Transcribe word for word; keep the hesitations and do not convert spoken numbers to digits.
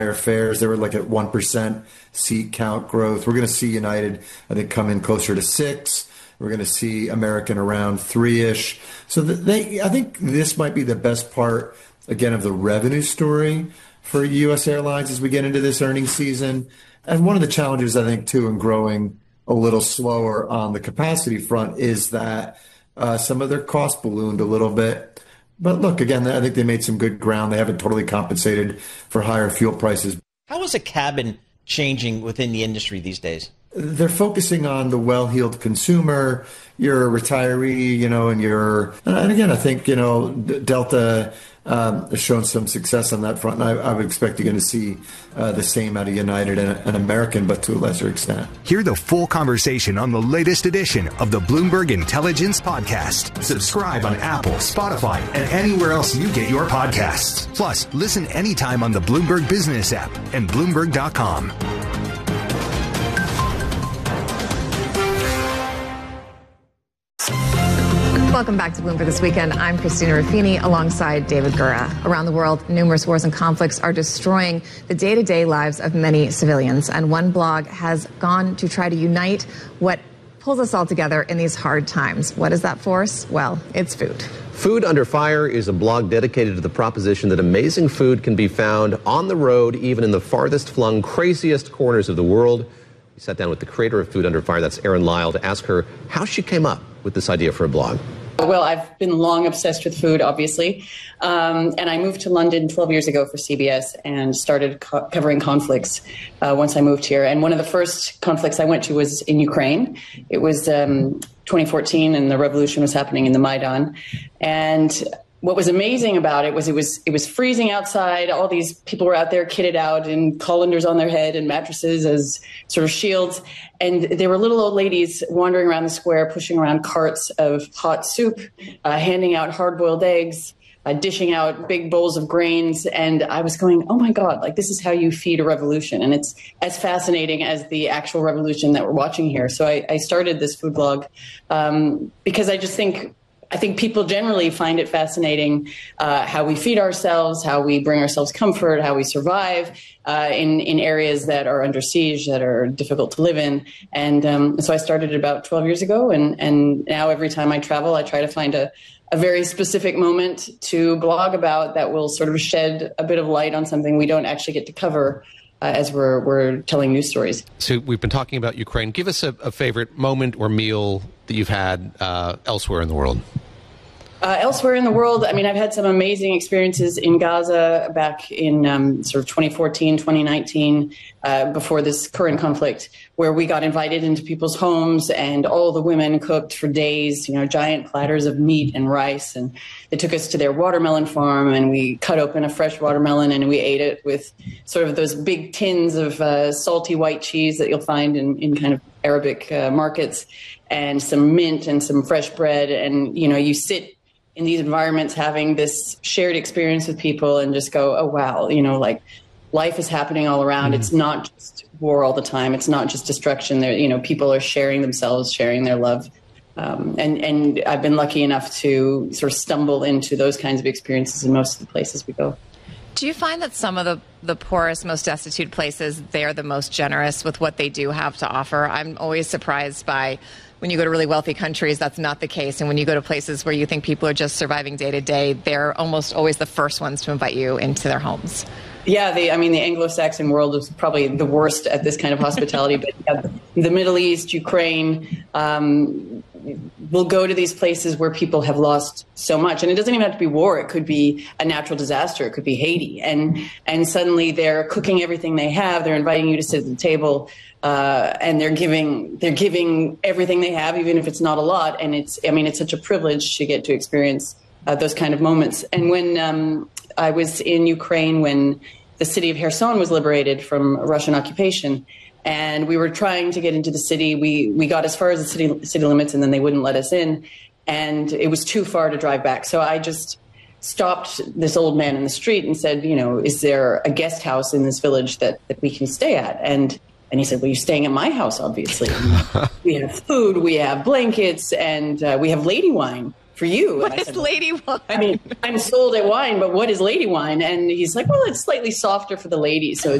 fares. They were like at one percent seat count growth. We're going to see United, I think, come in closer to six. We're going to see American around three-ish. So they, I think this might be the best part, again, of the revenue story for U S airlines as we get into this earnings season. And one of the challenges, I think, too, in growing a little slower on the capacity front is that uh, some of their costs ballooned a little bit. But look, again, I think they made some good ground. They haven't totally compensated for higher fuel prices. How is a cabin changing within the industry these days? They're focusing on the well-heeled consumer. You're a retiree, you know, and you're, and again, I think, you know, Delta um, has shown some success on that front. And I, I would expect you're going to see uh, the same out of United and, and American, but to a lesser extent. Hear the full conversation on the latest edition of the Bloomberg Intelligence Podcast. Subscribe on Apple, Spotify, and anywhere else you get your podcasts. Plus, listen anytime on the Bloomberg Business app and Bloomberg dot com. Welcome back to Bloomberg This Weekend. I'm Christina Ruffini alongside David Gura. Around the world, numerous wars and conflicts are destroying the day-to-day lives of many civilians. And one blog has gone to try to unite what pulls us all together in these hard times. What is that force? Well, it's food. Food Under Fire is a blog dedicated to the proposition that amazing food can be found on the road, even in the farthest flung, craziest corners of the world. We sat down with the creator of Food Under Fire, that's Erin Lyle, to ask her how she came up with this idea for a blog. Well, I've been long obsessed with food, obviously. Um, and I moved to London twelve years ago for C B S and started co- covering conflicts uh, once I moved here. And one of the first conflicts I went to was in Ukraine. It was um, twenty fourteen, and the revolution was happening in the Maidan. And what was amazing about it was it was it was freezing outside. All these people were out there kitted out in colanders on their head and mattresses as sort of shields. And there were little old ladies wandering around the square, pushing around carts of hot soup, uh, handing out hard-boiled eggs, uh, dishing out big bowls of grains. And I was going, oh, my God, like this is how you feed a revolution. And it's as fascinating as the actual revolution that we're watching here. So I, I started this food blog um, because I just think I think people generally find it fascinating uh, how we feed ourselves, how we bring ourselves comfort, how we survive uh, in, in areas that are under siege, that are difficult to live in. And um, so I started about twelve years ago. And, and now every time I travel, I try to find a, a very specific moment to blog about that will sort of shed a bit of light on something we don't actually get to cover Uh, as we're we're telling news stories. So we've been talking about Ukraine. Give us a, a favorite moment or meal that you've had uh, elsewhere in the world. Uh, elsewhere in the world, I mean, I've had some amazing experiences in Gaza back in um, sort of twenty fourteen, twenty nineteen, uh, before this current conflict, where we got invited into people's homes and all the women cooked for days, you know, giant platters of meat and rice. And they took us to their watermelon farm and we cut open a fresh watermelon and we ate it with sort of those big tins of uh, salty white cheese that you'll find in, in kind of Arabic uh, markets, and some mint and some fresh bread. And, you know, you sit in these environments having this shared experience with people and just go, oh, wow, you know, like life is happening all around. Mm. It's not just war all the time. It's not just destruction. There, you know, people are sharing themselves, sharing their love. Um, and, and I've been lucky enough to sort of stumble into those kinds of experiences in most of the places we go. Do you find that some of the, the poorest, most destitute places, they're the most generous with what they do have to offer? I'm always surprised by when you go to really wealthy countries, that's not the case. And when you go to places where you think people are just surviving day to day, they're almost always the first ones to invite you into their homes. Yeah, the, I mean, the Anglo-Saxon world is probably the worst at this kind of hospitality. But yeah, the Middle East, Ukraine, um, we'll go to these places where people have lost so much. And it doesn't even have to be war. It could be a natural disaster. It could be Haiti. And and suddenly they're cooking everything they have. They're inviting you to sit at the table. Uh, and they're giving they're giving everything they have, even if it's not a lot. And it's I mean, it's such a privilege to get to experience uh, those kind of moments. And when um, I was in Ukraine, when the city of Kherson was liberated from Russian occupation, and we were trying to get into the city, we we got as far as the city city limits, and then they wouldn't let us in, and it was too far to drive back. So I just stopped this old man in the street and said, you know, is there a guest house in this village that, that we can stay at? And And he said, well, you're staying at my house, obviously. We have food, we have blankets, and uh, we have lady wine for you. What and I is said, lady wine? I mean, I'm sold at wine, but what is lady wine? And he's like, well, it's slightly softer for the ladies. So